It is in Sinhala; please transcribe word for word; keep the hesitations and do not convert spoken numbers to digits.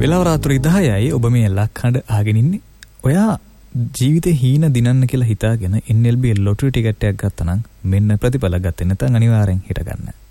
වෙලාව රාත්‍රී දහයයි. ඔබ මේ ලක්හඬ අහගෙන ඉන්නේ. ඔයා ජීවිතේ හීන දිනන්න කියලා හිතාගෙන එන් එල් බී ලොටරි ටිකට් එකක් ගත්තා නම් මෙන්න ප්‍රතිඵල ගත්තේ නැත්නම් අනිවාර්යෙන් හිට ගන්න.